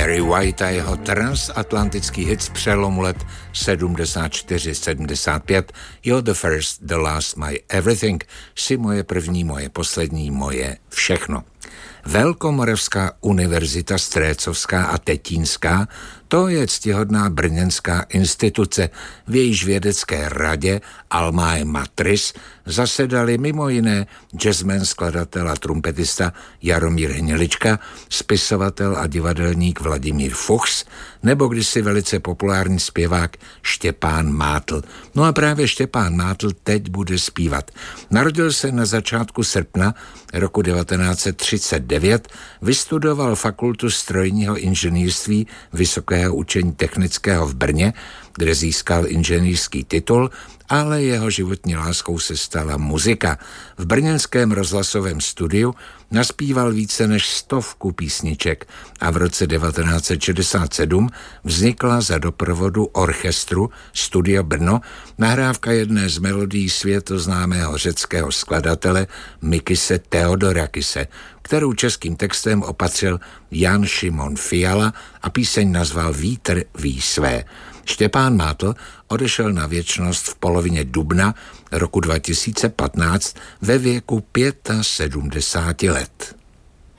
Barry White a jeho transatlantický hit z přelomu let 74-75 You're the first, the last, my everything, jsi moje první, moje poslední, moje všechno. Velkomoravská univerzita Strécovská a Tetínská, to je ctihodná brněnská instituce, v jejíž vědecké radě Alma Matris zasedali mimo jiné jazzman, skladatel a trumpetista Jaromír Hnilička, spisovatel a divadelník Vladimír Fuchs nebo kdysi velice populární zpěvák Štěpán Mátl. No a právě Štěpán Mátl teď bude zpívat. Narodil se na začátku srpna roku 1939, vystudoval fakultu strojního inženýrství Vysokého učení technického v Brně, kde získal inženýrský titul, ale jeho životní láskou se stala muzika. V brněnském rozhlasovém studiu naspíval více než 100 písniček a v roce 1967 vznikla za doprovodu orchestru Studio Brno nahrávka jedné z melodií světoznámého řeckého skladatele Mikise Theodorakise, kterou českým textem opatřil Jan Šimon Fiala a píseň nazval Vítr ví své. Štěpán Mátl odešel na věčnost v polovině dubna roku 2015 ve věku 75 let.